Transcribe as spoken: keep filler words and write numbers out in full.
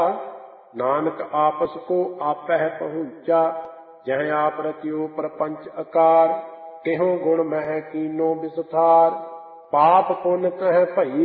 नानक आपस को आपह पहुँचा, जह आप रचियो प्रपंच आकार, केहों गुण मह कीनो विस्तार। पाप पुण्य कह भई